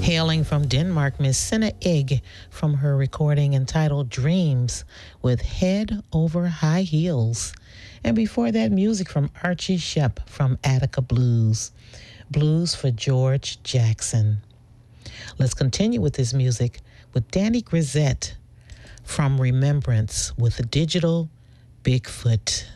Hailing from Denmark, Miss Senna Egg from her recording entitled Dreams with Head Over High Heels. And before that, music from Archie Shepp from Attica Blues. Blues for George Jackson. Let's continue with this music with Danny Grisette from Remembrance with the digital Bigfoot.